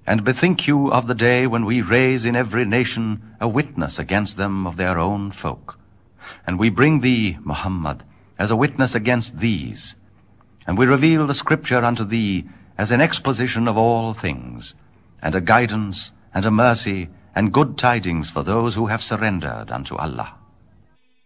And bethink you of the day when we raise in every nation a witness against them of their own folk. And we bring thee, Muhammad, as a witness against these. And we reveal the scripture unto thee as an exposition of all things, and a guidance, and a mercy, and good tidings for those who have surrendered unto Allah.